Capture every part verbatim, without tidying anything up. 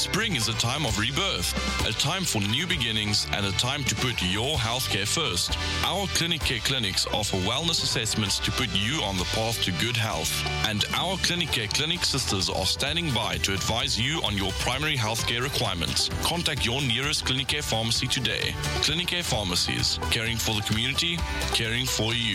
Spring is a time of rebirth, a time for new beginnings and a time to put your healthcare first. Our Clinic Care clinics offer wellness assessments to put you on the path to good health. And our Clinic Care clinic sisters are standing by to advise you on your primary healthcare requirements. Contact your nearest Clinic Care pharmacy today. Clinic Care Pharmacies, caring for the community, caring for you.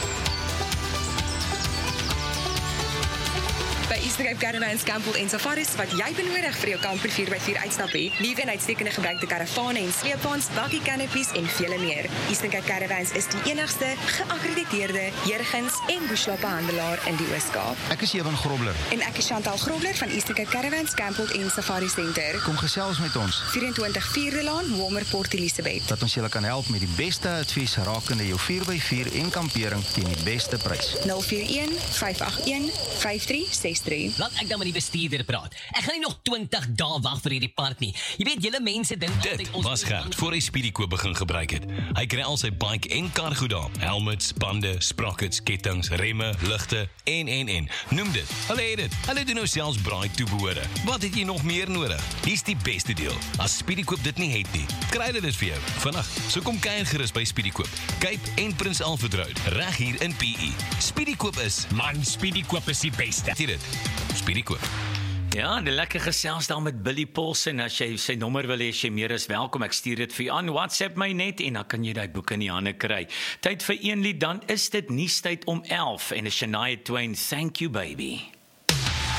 By Eastern Cape Caravans, Campbell en Safaris, wat jy benodig vir jou kamper vier by vier uitstappie, nuwe en uitstekende gebruikte karavane en sleepwaens, bakkie canopies en vele meer. Eastern Cape Caravans is die enigste geakkrediteerde Jurgens en Bushla behandelaar in die Oos-Kaap. Ek is Ewan Grobler. En ek is Chantal Grobler van Eastern Cape Caravans, Campbell en Safari Center. Kom gesels met ons. vyf twee vierde Laan, Walmer Port Elizabeth. Dat ons julle kan help met die beste advies rakende jou vier by vier en kampering teen die beste prys. nul vier een vyf agt een vyf drie ses drie. Laat ek dan met die bestuurder praat. Ek gaan nie nog twintig dae wag vir hierdie part nie. Jy weet, julle mense dink Dit was Gert voor hy Speedykoop begin gebruik het. Hy kry al sy bike en kar goed daar. Helmets, bande, sprockets, kettings, remme, ligte en en en. Noem dit. Hulle het dit. Hulle doen nou selfs braai toebehore. Wat het jy nog meer nodig? Hier's die beste deel. As Speedykoop dit nie het nie, kry hulle dit vir jou. Vandag, so kom kuier gerus by Speedykoop. Cape en Prins Alfred Road, reg hier in P E. Speedykoop is, Man, Speedykoop is die beste. dit dit. Speedykoop. Ja, die lekker gesels daar met Billy Paulsen. As jy sy nommer wil hê, as jy meer is welkom. Ek stuur dit vir jou aan WhatsApp my net en dan kan jy daai boek in die hande kry. Tyd vir een lied, dan is dit nuustyd om elf en 'n Shania Twain, Thank You Baby.